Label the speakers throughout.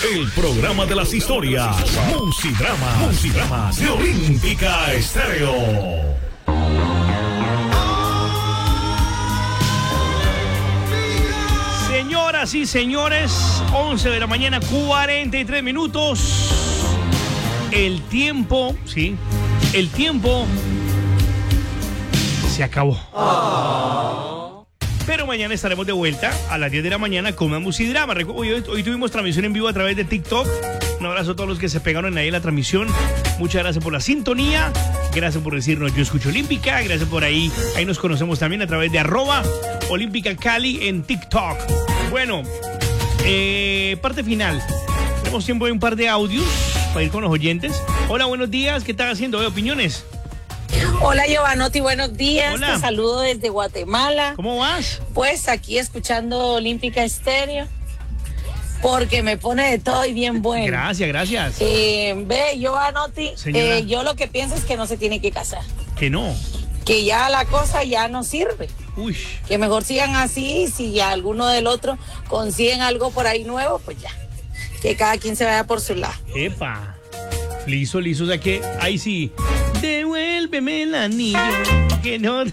Speaker 1: El programa de las historias. Musidramas de Olímpica Estéreo.
Speaker 2: Señoras y señores, 11 de la mañana, 43 minutos. El tiempo se acabó. Pero mañana estaremos de vuelta a las 10 de la mañana con más Musidrama. Hoy tuvimos transmisión en vivo a través de TikTok. Un abrazo a todos los que se pegaron ahí en la transmisión. Muchas gracias por la sintonía. Gracias por decirnos yo escucho Olímpica. Gracias por ahí. Ahí nos conocemos también a través de @Olímpica Cali en TikTok. Bueno, parte final. Tenemos tiempo de un par de audios para ir con los oyentes. Hola, buenos días. ¿Qué están haciendo? ¿Opiniones?
Speaker 3: Hola, Giovanotti, buenos días.
Speaker 2: Hola.
Speaker 3: Te saludo desde Guatemala.
Speaker 2: ¿Cómo vas?
Speaker 3: Pues aquí escuchando Olímpica Estéreo, porque me pone de todo y bien bueno.
Speaker 2: Gracias.
Speaker 3: Ve, Giovanotti,
Speaker 2: Señora.
Speaker 3: yo lo que pienso es que no se tiene que casar.
Speaker 2: Que no.
Speaker 3: Que ya la cosa ya no sirve.
Speaker 2: Uy.
Speaker 3: Que mejor sigan así, si alguno del otro consiguen algo por ahí nuevo, pues ya. Que cada quien se vaya por su lado.
Speaker 2: Epa. Liso, o sea que ahí sí. Devuélveme el anillo. Que no.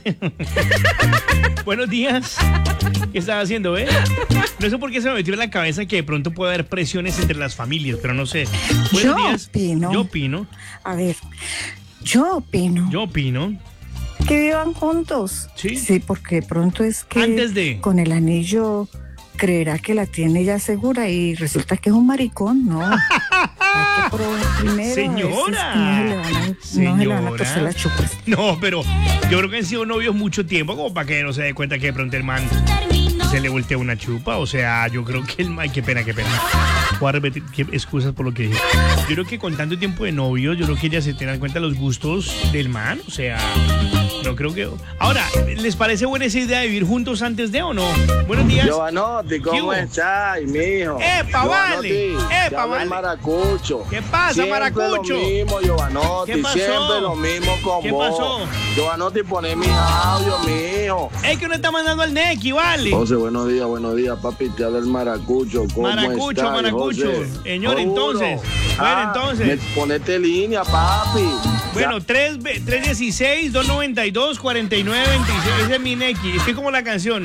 Speaker 2: Buenos días. ¿Qué estás haciendo, No sé por qué se me metió en la cabeza que de pronto puede haber presiones entre las familias, pero no sé. Buenos días. Yo opino.
Speaker 4: A ver, yo opino que vivan juntos.
Speaker 2: Sí,
Speaker 4: porque de pronto es que
Speaker 2: antes de
Speaker 4: con el anillo creerá que la tiene ya segura y resulta que es un maricón, ¿no? Hay que probar primero.
Speaker 2: Señora.
Speaker 4: No se le van a torcer las chupas.
Speaker 2: No, pero yo creo que han sido novios mucho tiempo como para que no se dé cuenta que de pronto el man se le voltea una chupa. O sea, yo creo que el man... Qué pena. Voy a repetir excusas por lo que dije. Yo creo que con tanto tiempo de novios, yo creo que ella se tiene en cuenta los gustos del man. O sea, no creo que... Ahora, ¿les parece buena esa idea de vivir juntos antes de o no? Buenos días.
Speaker 5: Giovanotti, ¿cómo estás, mijo?
Speaker 2: ¡Epa, vale! ¡Epa, vale!
Speaker 5: Maracucho.
Speaker 2: ¿Qué pasa,
Speaker 5: siempre
Speaker 2: Maracucho?
Speaker 5: Siempre lo mismo, Giovanotti.
Speaker 2: ¿Qué pasó?
Speaker 5: Siempre lo mismo con
Speaker 2: ¿Qué
Speaker 5: vos.
Speaker 2: pasó?
Speaker 5: Giovanotti, poné mi audio, mijo.
Speaker 2: Es que uno está mandando al Neki, vale.
Speaker 5: José, buenos días, papi. Te habla el Maracucho. ¿Cómo estás,
Speaker 2: Maracucho.
Speaker 5: José?
Speaker 2: Señor,
Speaker 5: Seguro.
Speaker 2: entonces.
Speaker 5: Ponete línea, papi.
Speaker 2: Bueno, 316-292-4926. Ese es mi Neki. Estoy como la canción.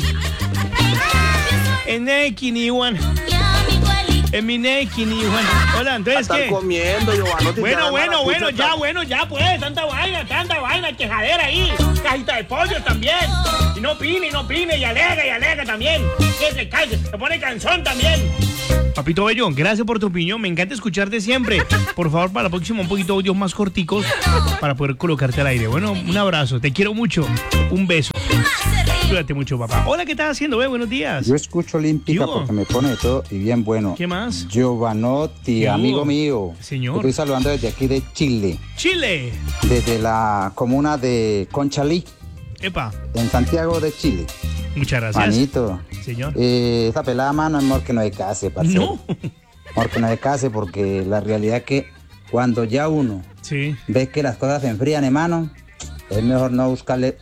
Speaker 2: En Neki, ni one. En mi Neki, ni one. Hola, entonces,
Speaker 5: Estás
Speaker 2: ¿qué?
Speaker 5: comiendo, Giovanotti.
Speaker 2: Bueno, ya, pues. Tanta vaina, quejadera ahí. Cajita de pollo también. Y no opine, y alega también. Que se calle, se pone cansón también. Papito Bello, gracias por tu opinión. Me encanta escucharte siempre. Por favor, para la próxima, un poquito de audios más corticos para poder colocarte al aire. Bueno, un abrazo. Te quiero mucho. Un beso. Cuídate mucho, papá. Hola, ¿qué estás haciendo, Buenos días.
Speaker 6: Yo escucho Olímpica porque me pone de todo y bien bueno.
Speaker 2: ¿Qué más?
Speaker 6: Giovanotti, amigo mío.
Speaker 2: Señor.
Speaker 6: Estoy saludando desde aquí de Chile.
Speaker 2: Chile.
Speaker 6: Desde la comuna de Conchalí.
Speaker 2: Epa.
Speaker 6: En Santiago de Chile.
Speaker 2: Muchas gracias.
Speaker 6: Manito.
Speaker 2: Señor.
Speaker 6: Esa pelada, mano, es mejor que no se case, parcero.
Speaker 2: No.
Speaker 6: Mejor que no se case porque la realidad es que cuando ya uno ve que las cosas se enfrían, hermano, es mejor no buscarle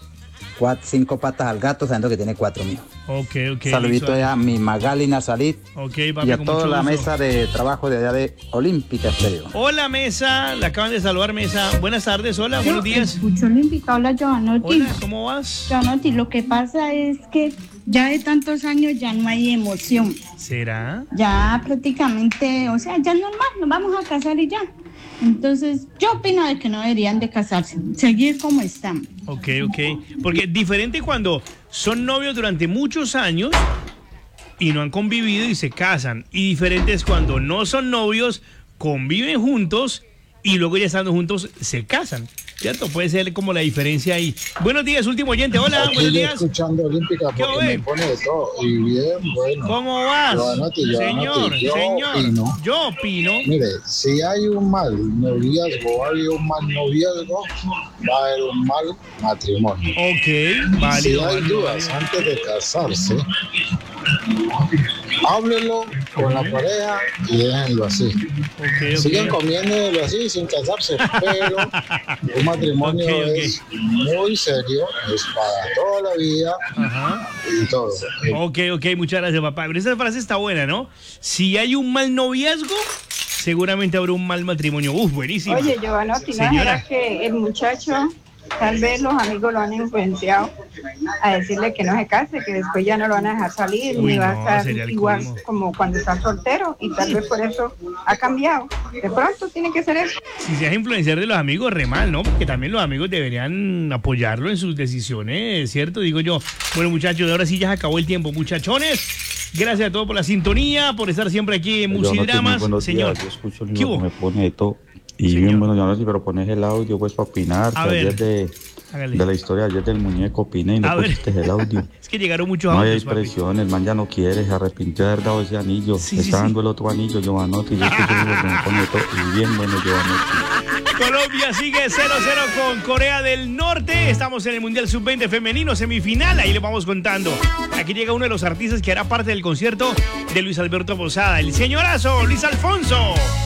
Speaker 6: 5 patas al gato sabiendo que tiene 4 míos.
Speaker 2: Ok.
Speaker 6: Saludito a mi Magali Nazarit
Speaker 2: papi,
Speaker 6: y a toda la
Speaker 2: gusto.
Speaker 6: mesa de trabajo de allá de Olímpica Estéreo.
Speaker 2: Hola, mesa. La acaban de saludar, mesa. Buenas tardes, hola, buenos días.
Speaker 7: Escucho Olímpica, hola, Giovanotti.
Speaker 2: Hola, ¿cómo vas?
Speaker 7: Giovanotti, lo que pasa es que ya de tantos años ya no hay emoción.
Speaker 2: ¿Será?
Speaker 7: Ya prácticamente, o sea, ya es normal, nos vamos a casar y ya. Entonces, yo opino de que no deberían de casarse, seguir como están.
Speaker 2: Ok. Porque diferente cuando son novios durante muchos años y no han convivido y se casan. Y diferente es cuando no son novios, conviven juntos y luego ya estando juntos se casan. ¿Cierto? Puede ser como la diferencia ahí. Buenos días, último oyente. Hola, buenos días.
Speaker 8: Escuchando Olímpica porque me pone de todo y bien bueno.
Speaker 2: ¿Cómo vas?
Speaker 8: Señor,
Speaker 2: yo opino.
Speaker 8: Mire, si hay un mal noviazgo, hay un mal noviazgo, va a haber un mal matrimonio.
Speaker 2: Ok, válido.
Speaker 8: Si hay dudas antes de casarse, háblelo con la pareja y déjenlo así. Siguen comiéndolo así sin casarse, pero un matrimonio es muy serio, es para toda la vida. Y todo.
Speaker 2: Ok, muchas gracias, papá. Pero esa frase está buena, ¿no? Si hay un mal noviazgo, seguramente habrá un mal matrimonio. Buenísimo.
Speaker 9: Oye, Giovanotti, ¿no era que el muchacho, tal vez los amigos lo han influenciado a decirle que no se case, que después ya no lo van a dejar salir, ni va a estar igual como cuando está soltero, y tal vez por eso ha cambiado? De pronto tiene que ser eso.
Speaker 2: Si se deja influenciar de los amigos, re mal, ¿no? Porque también los amigos deberían apoyarlo en sus decisiones, ¿cierto? Digo yo. Bueno, muchachos, ahora sí ya se acabó el tiempo, muchachones. Gracias a todos por la sintonía, por estar siempre aquí en Musidramas. Señor,
Speaker 10: yo escucho lo que me pone todo. Y señor, bien, bueno, yo no sé, pero pones el audio pues para opinar. Ayer de la historia ayer del muñeco opiné y no pusiste el audio.
Speaker 2: Es que llegaron muchos
Speaker 10: audios.
Speaker 2: No
Speaker 10: hay expresión, el man ya no quiere, se arrepintió de haber dado ese anillo. Está dando el otro anillo, Giovanotti. Yo escucho lo que me pone todo. Y bien, bueno, Giovanotti.
Speaker 2: Colombia sigue 0-0 con Corea del Norte. Estamos en el Mundial Sub-20 femenino semifinal. Ahí le vamos contando. Aquí llega uno de los artistas que hará parte del concierto de Luis Alberto Posada, el señorazo Luis Alfonso.